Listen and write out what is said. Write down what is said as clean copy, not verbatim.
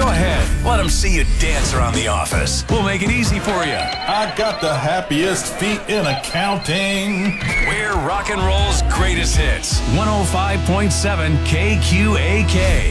Go ahead. Let them see you dance around the office. We'll make it easy for you. I got the happiest feet in accounting. We're rock and roll's greatest hits. 105.7 KQAK.